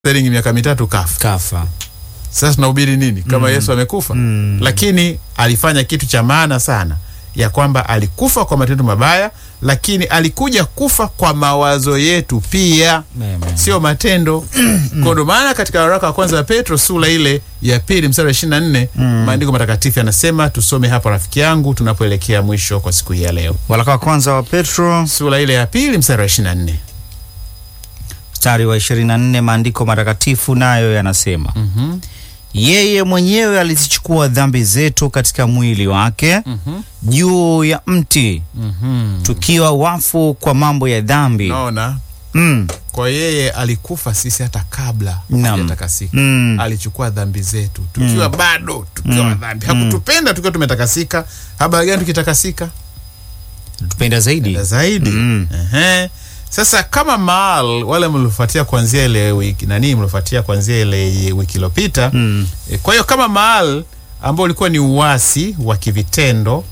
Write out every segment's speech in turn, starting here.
Sterling miaka 3 kafa. Sasa tunahubiri nini kama Yesu amekufa? Lakini alifanya kitu cha maana sana, ya kwamba alikufa kwa matendo mabaya, lakini alikuja kufa kwa mawazo yetu pia. Sio matendo. Kwa ndo maana katika waraka wa kwanza wa Petro sura ile ya 2 mstari wa 24 maandiko matakatifu yanasema, tusome hapa rafiki yangu tunapoelekea mwisho kwa siku hii ya leo. Waraka wa kwanza wa Petro sura ile ya 2 mstari wa 24. Mstari wa 24, maandiko matakatifu nayo yanasema, yeye mwenyewe alizichukua dhambi zetu katika mwili wake juu ya mti, tukiwa wafu kwa mambo ya dhambi. Naona kwa yeye alikufa sisi hata kabla hajatakasika. Alichukua dhambi zetu tukiwa bado tukiwa dhambi. Hakutupenda tukiwa tumetakasika. Habari gani tukitakasika? Tupenda zaidi. Sasa kama mahali wale mlifuatia kuanzia ile wiki mlifuatia kuanzia ile wiki iliyopita, kwa hiyo kama mahali ambao ulikuwa ni uasi wa kivitendo,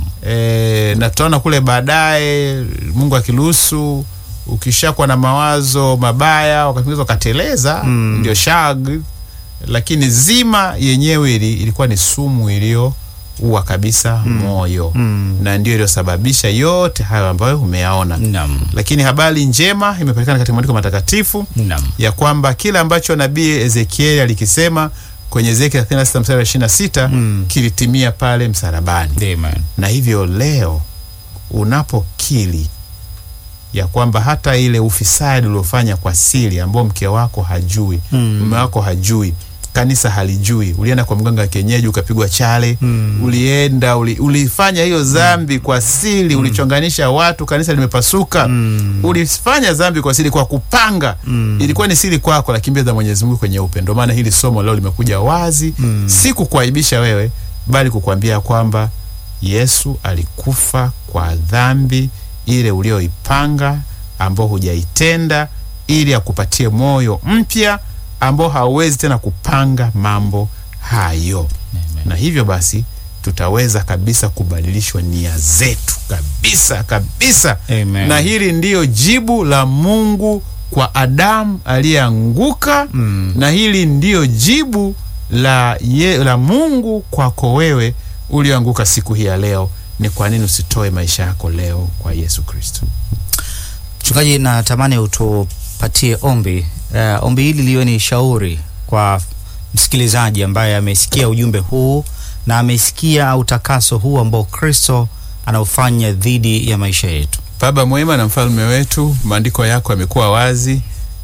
na tutaona kule baadaye Mungu akiruhusu, ukishakuwa na mawazo mabaya wakati kateleza, ndio shag, lakini zima yenyewe ilikuwa ni sumu iliyoua kabisa moyo, na ndio iliyosababisha yote hayo ambayo umeyaona. Lakini habari njema imepatikana katika maandiko matakatifu ya kwamba kila ambacho nabii Ezekiel alikisema kwenye Ezekiel 36 mstari wa 26 kilitimia pale msalabani. Na hivyo leo unapokiri ya kwamba hata ile ufisadi uliofanya kwa siri ambao mke wako hajui, mume wako hajui, kanisa halijui, ulienda kwa mganga wa kienyeji ukapigwa chale, ulifanya hiyo dhambi kwa siri, ulichonganisha watu, kanisa limepasuka, ulifanya dhambi kwa siri kwa kupanga, ilikuwa ni siri kwako, lakini mbele za Mwenyezi Mungu kwenye upendo. Maana hili somo leo limekuja wazi, si kukuaibisha wewe, bali kukuambia kwamba Yesu alikufa kwa dhambi ile ulioipanga, ambao hujaitenda, ili akupatie moyo mpya ambao hauwezi tena kupanga mambo hayo. Na hivyo basi tutaweza kabisa kubadilishwa nia zetu kabisa. Na hili ndiyo jibu la Mungu kwa Adamu aliyeanguka, na hili ndiyo jibu la Mungu kwako wewe ulioanguka siku hii ya leo. Ni kwa nini usitoe maisha yako leo kwa Yesu Kristo? Mchungaji, natamani utupatie ombi. Ombi hili liwe ni shauri kwa msikilizaji ambaye amesikia ujumbe huu na amesikia utakaso huu ambao Kristo anaufanya dhidi ya maisha yetu. Baba mwema na mfalme wetu, maandiko yako yamekuwa wazi,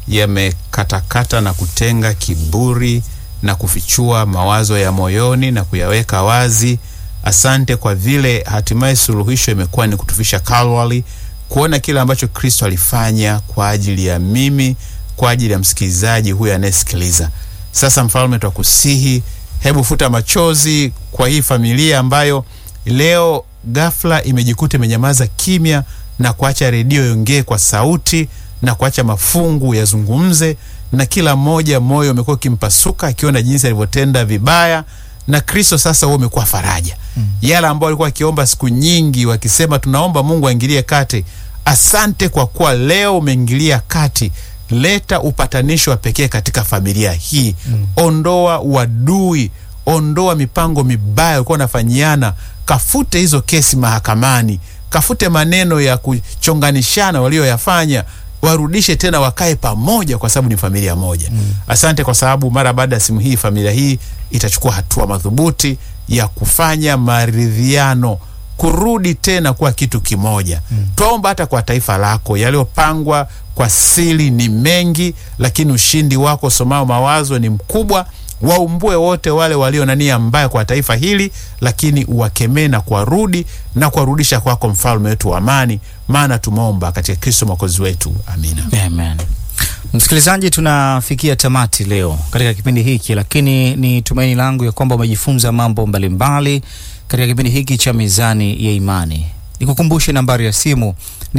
yamekatakata na kutenga kiburi na kufichua mawazo ya moyoni na kuyaweka wazi. Asante kwa vile hatimaye suluhisho imekuwa ni kutufisha Calvary, kuona kile ambacho Kristo alifanya kwa ajili ya mimi, kwa ajili ya msikilizaji huyu anayesikiliza. Sasa mfalme, twakusihi, hebu futa machozi kwa hii familia ambayo leo ghafla imejikuta imenyamaza kimya, na kuacha redio iongee kwa sauti, na kuacha mafungu yazungumze, na kila mmoja moyo umekuwa kimpasuka akiona jinsi alivyotenda vibaya. Na Kristo sasa wewe umekuwa faraja. Yale ambao walikuwa wakiomba siku nyingi wakisema tunaomba Mungu aingilie kati, asante kwa kuwa leo umeingilia kati. Leta upatanisho wa pekee katika familia hii. Ondoa uadui, ondoa mipango mibaya ulikuwa unafanyiana, kafute hizo kesi mahakamani, kafute maneno ya kuchonganishana walioyafanya, warudishe tena wakae pamoja, kwa sababu ni familia moja. Asante kwa sababu mara baada ya simu hii familia hii itachukua hatua madhubuti ya kufanya maridhiano, kurudi tena kuwa kitu kimoja. Tuomba hata kwa taifa lako, yaliyopangwa kwa siri ni mengi, lakini ushindi wako somao mawazo ni mkubwa. Waumbue wote wale walio na nia mbaya kwa taifa hili, lakini uwakemee na kuwarudi na kuwarudisha kwako, mfalme wetu wa amani, maana tumeomba katika Kristo mwokozi wetu. Amina. Amen. Msikilizaji, tunafikia tamati leo katika kipindi hiki, lakini ni tumaini langu ya kwamba umejifunza mambo mbalimbali katika kipindi hiki cha Mizani ya Imani. Nikukumbushe nambari ya simu ni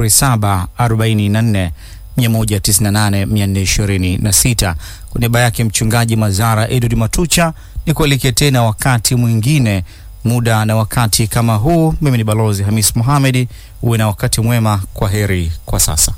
0744 198 426. Kwa niaba yake Mchungaji Mazara Edward Matucha, nikualike tena wakati mwingine, muda na wakati kama huu. Mimi ni Balozi Hamis Mohamed. Uwe na wakati mwema. Kwa heri kwa sasa.